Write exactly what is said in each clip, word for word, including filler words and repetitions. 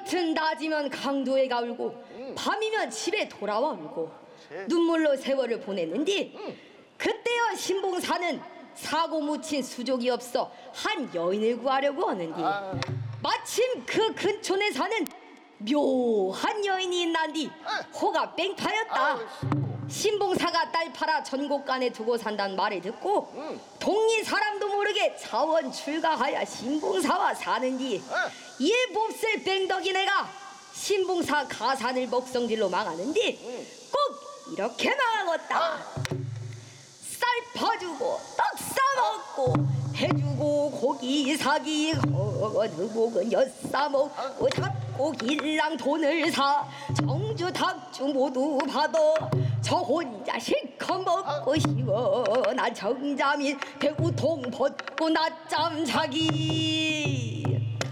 겉은 낮이면 강도에가 울고 밤이면 집에 돌아와 울고 눈물로 세월을 보냈는데 그때여 신봉사는 사고 묻힌 수족이 없어 한 여인을 구하려고 하는데 마침 그 근촌에 사는 묘한 여인이 있난디 호가 뺑파였다. 신봉사가 딸 팔아 전곡간에 두고 산다는 말을 듣고 동리 사람도 모르게 자원 출가하여 신봉사와 사는디 이에 몹쓸 뺑덕이 내가 신봉사 가산을 먹성질로 망하는디 꼭 이렇게 망하겠다. 쌀 퍼주고 떡 싸먹고 해주고 고기 사기 거두고은 엿 싸먹고 잡고 길랑 돈을 사 정주 닭주 모두 받아 저 혼자 실컷 먹고 시원한 정자민 배우통 벗고 낮잠 자기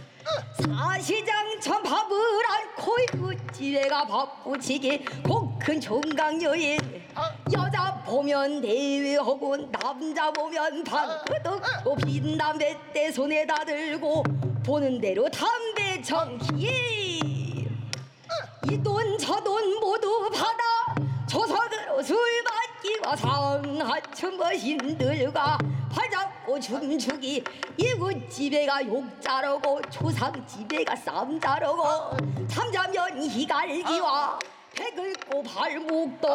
사시장천 밥을 안고 이웃집에가 바쁘지게 곡큰 총각여인 여자 보면 대회하고 남자 보면 방긋덕 빈 담배 때 손에다 들고 보는 대로 담배 청기 이 돈 저 돈 모두 받아 조석으로 술 받기와 상하춘 것인들과 팔잡고 춤추기 이웃집에가 욕자르고 초상집에가 쌈자르고 삼자면 희갈기와 배 긁고 발목도